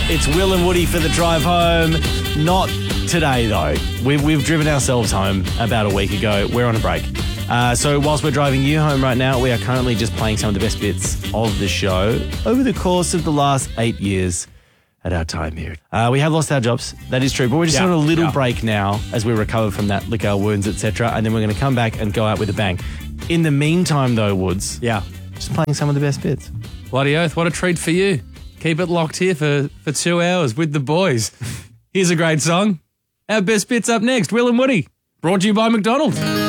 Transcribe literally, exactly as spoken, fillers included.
It's Will and Woody for the drive home. Not today, though. We've, we've driven ourselves home about a week ago. We're on a break. Uh, so whilst we're driving you home right now, we are currently just playing some of the best bits of the show over the course of the last eight years at our time here. Uh, we have lost our jobs. That is true. But we're just Yeah, on a little yeah. break now as we recover from that, lick our wounds, et cetera. And then we're going to come back and go out with a bang. In the meantime, though, Woods, Yeah. just playing some of the best bits. Bloody oath, what a treat for you. Keep it locked here for, for two hours with the boys. Here's a great song. Our best bits up next. Will and Woody. Brought to you by McDonald's.